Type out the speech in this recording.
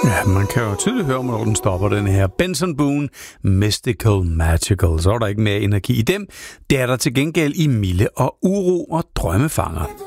Ja, man kan jo tydeligt høre, når den stopper, den her Benson Boone, Mystical Magical. Så er der ikke mere energi i dem. Det er der til gengæld i Mille og Uro og Drømmefanger.